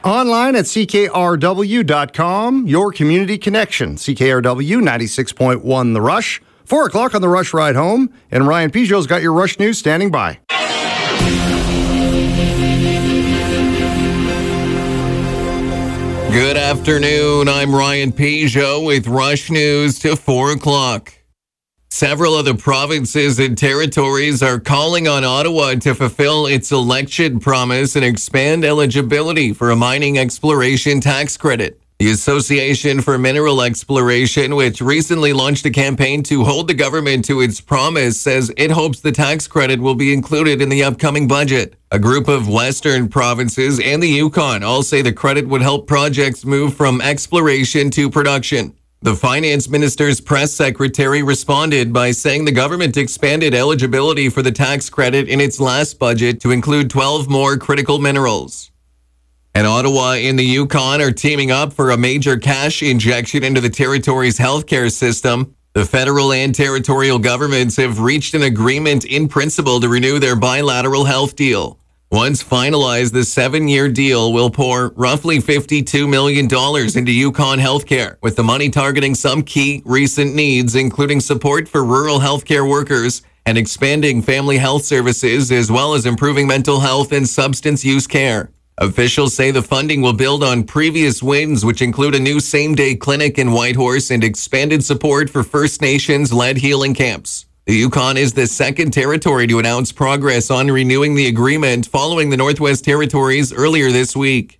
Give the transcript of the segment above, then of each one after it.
Online at CKRW.com, your community connection. CKRW 96.1 The Rush. 4 o'clock on the Rush Ride Home. And Ryan Peugeot's got your Rush News standing by. Good afternoon. I'm Ryan Peugeot with Rush News to 4 o'clock. Several of the provinces and territories are calling on Ottawa to fulfill its election promise and expand eligibility for a mining exploration tax credit. The Association for Mineral Exploration, which recently launched a campaign to hold the government to its promise, says it hopes the tax credit will be included in the upcoming budget. A group of Western provinces and the Yukon all say the credit would help projects move from exploration to production. The finance minister's press secretary responded by saying the government expanded eligibility for the tax credit in its last budget to include 12 more critical minerals. And Ottawa and the Yukon are teaming up for a major cash injection into the territory's healthcare system. The federal and territorial governments have reached an agreement in principle to renew their bilateral health deal. Once finalized, the 7-year deal will pour roughly $52 million into Yukon healthcare, with the money targeting some key recent needs, including support for rural healthcare workers and expanding family health services, as well as improving mental health and substance use care. Officials say the funding will build on previous wins, which include a new same-day clinic in Whitehorse and expanded support for First Nations-led healing camps. The Yukon is the second territory to announce progress on renewing the agreement following the Northwest Territories earlier this week.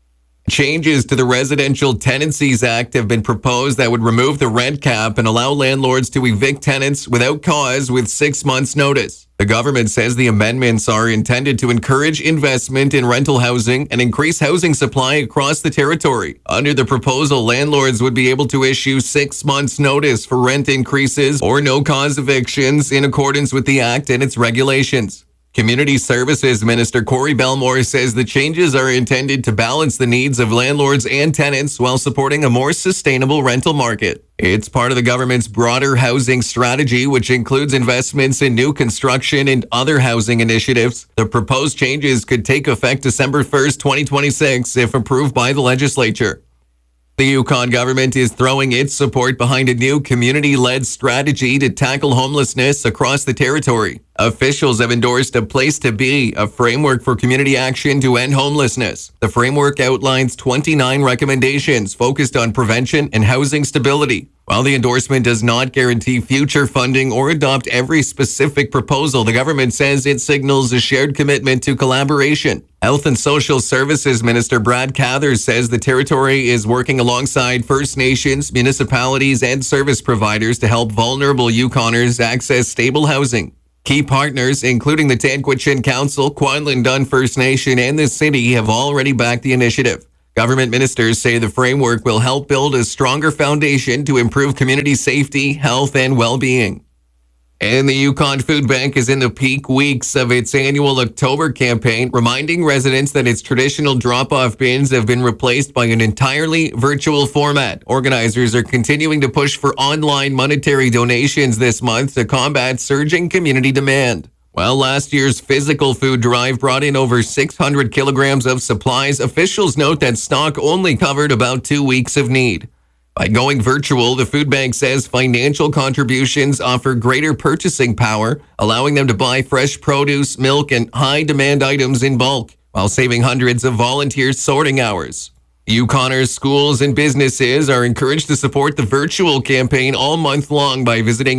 Changes to the Residential Tenancies Act have been proposed that would remove the rent cap and allow landlords to evict tenants without cause with 6 months' notice. The government says the amendments are intended to encourage investment in rental housing and increase housing supply across the territory. Under the proposal, landlords would be able to issue 6 months' notice for rent increases or no-cause evictions in accordance with the Act and its regulations. Community Services Minister Corey Belmore says the changes are intended to balance the needs of landlords and tenants while supporting a more sustainable rental market. It's part of the government's broader housing strategy, which includes investments in new construction and other housing initiatives. The proposed changes could take effect December 1st, 2026, if approved by the legislature. The Yukon government is throwing its support behind a new community-led strategy to tackle homelessness across the territory. Officials have endorsed a Place to Be, a framework for community action to end homelessness. The framework outlines 29 recommendations focused on prevention and housing stability. While the endorsement does not guarantee future funding or adopt every specific proposal, the government says it signals a shared commitment to collaboration. Health and Social Services Minister Brad Cathers says the territory is working alongside First Nations, municipalities, and service providers to help vulnerable Yukoners access stable housing. Key partners, including the Tanquitchin Council, Kwanlin Dun First Nation, and the city, have already backed the initiative. Government ministers say the framework will help build a stronger foundation to improve community safety, health, and well-being. And the Yukon Food Bank is in the peak weeks of its annual October campaign, reminding residents that its traditional drop-off bins have been replaced by an entirely virtual format. Organizers are continuing to push for online monetary donations this month to combat surging community demand. While last year's physical food drive brought in over 600 kilograms of supplies, officials note that stock only covered about 2 weeks of need. By going virtual, the food bank says financial contributions offer greater purchasing power, allowing them to buy fresh produce, milk, and high-demand items in bulk, while saving hundreds of volunteer sorting hours. Yukoners, schools, and businesses are encouraged to support the virtual campaign all month long by visiting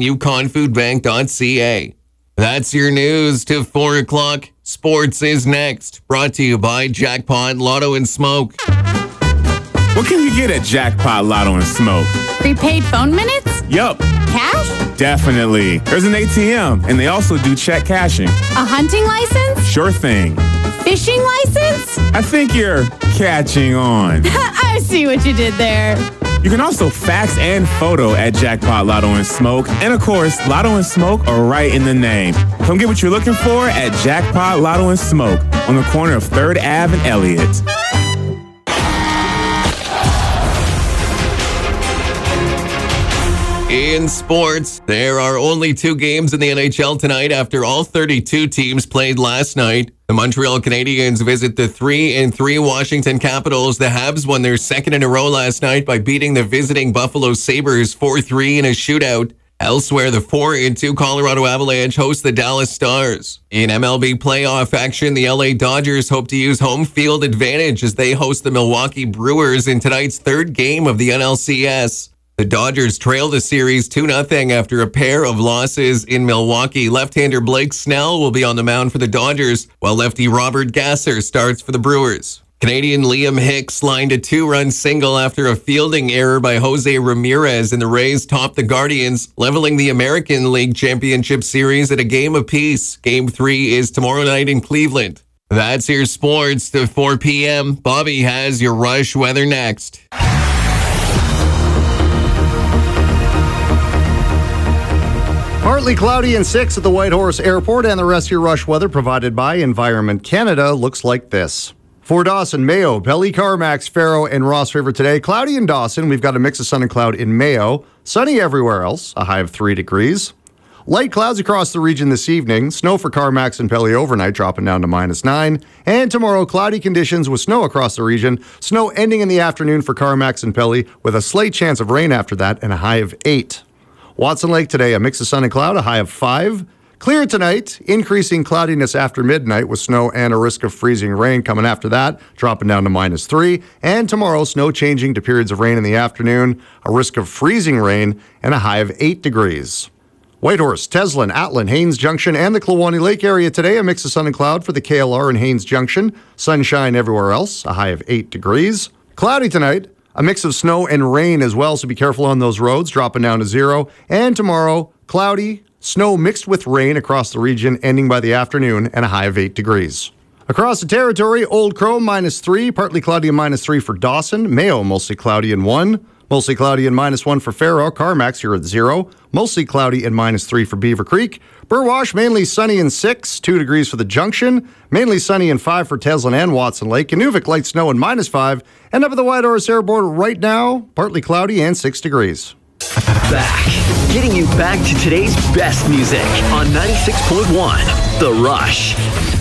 yukonfoodbank.ca. That's your news to 4 o'clock. Sports is next, brought to you by Jackpot Lotto and Smoke. What can you get at Jackpot Lotto and Smoke? Prepaid phone minutes? Yup. Cash? Definitely. There's an ATM, and they also do check cashing. A hunting license? Sure thing. Fishing license? I think you're catching on. I see what you did there. You can also fax and photo at Jackpot Lotto and Smoke. And of course, Lotto and Smoke are right in the name. Come get what you're looking for at Jackpot Lotto and Smoke on the corner of 3rd Ave and Elliott. In sports, there are only 2 games in the NHL tonight after all 32 teams played last night. The Montreal Canadiens visit the 3-3 Washington Capitals. The Habs won their second in a row last night by beating the visiting Buffalo Sabres 4-3 in a shootout. Elsewhere, the 4-2 Colorado Avalanche host the Dallas Stars. In MLB playoff action, the LA Dodgers hope to use home field advantage as they host the Milwaukee Brewers in tonight's 3rd game of the NLCS. The Dodgers trail the series 2-0 after a pair of losses in Milwaukee. Left-hander Blake Snell will be on the mound for the Dodgers, while lefty Robert Gasser starts for the Brewers. Canadian Liam Hicks lined a 2-run single after a fielding error by Jose Ramirez, and the Rays topped the Guardians, leveling the American League Championship Series at a game apiece. Game 3 is tomorrow night in Cleveland. That's your sports to 4 p.m. Bobby has your Rush weather next. Partly cloudy and 6 at the Whitehorse Airport, and the rest of your Rush weather provided by Environment Canada looks like this. For Dawson, Mayo, Pelly, Carmax, Faro, and Ross River today. Cloudy in Dawson. We've got a mix of sun and cloud in Mayo. Sunny everywhere else, a high of 3 degrees. Light clouds across the region this evening. Snow for Carmax and Pelly overnight, dropping down to -9. And tomorrow, cloudy conditions with snow across the region. Snow ending in the afternoon for Carmax and Pelly with a slight chance of rain after that and a high of 8. Watson Lake today, a mix of sun and cloud, a high of 5. Clear tonight, increasing cloudiness after midnight with snow and a risk of freezing rain coming after that, dropping down to -3. And tomorrow, snow changing to periods of rain in the afternoon, a risk of freezing rain, and a high of 8 degrees. Whitehorse, Teslin, Atlin, Haines Junction, and the Kluwani Lake area today, a mix of sun and cloud for the KLR and Haines Junction. Sunshine everywhere else, a high of 8 degrees. Cloudy tonight. A mix of snow and rain as well, so be careful on those roads, dropping down to 0. And tomorrow, cloudy, snow mixed with rain across the region, ending by the afternoon, and a high of 8 degrees. Across the territory, Old Crow -3, partly cloudy and -3 for Dawson. Mayo, mostly cloudy and 1. Mostly cloudy and -1 for Faro. Carmax, you're at 0. Mostly cloudy and -3 for Beaver Creek. Burwash, mainly sunny and 6, 2 degrees for the Junction. Mainly sunny and 5 for Teslin and Watson Lake. Inuvik, light snow and -5. And up at the Whitehorse Airport right now, partly cloudy and 6 degrees. Back. Getting you back to today's best music on 96.1 The Rush.